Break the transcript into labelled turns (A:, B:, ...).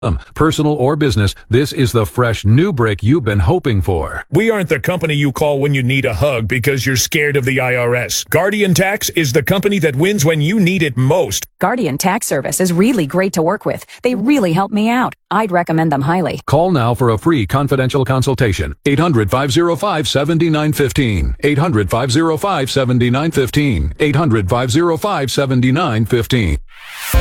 A: Personal or business, this is the fresh new break you've been hoping for.
B: We aren't the company you call when you need a hug because you're scared of the IRS. Guardian Tax is the company that wins when you need it most.
C: Guardian Tax Service is really great to work with. They really help me out. I'd recommend them highly.
A: Call now for a free confidential consultation. 800-505-7915. 800-505-7915. 800-505-7915.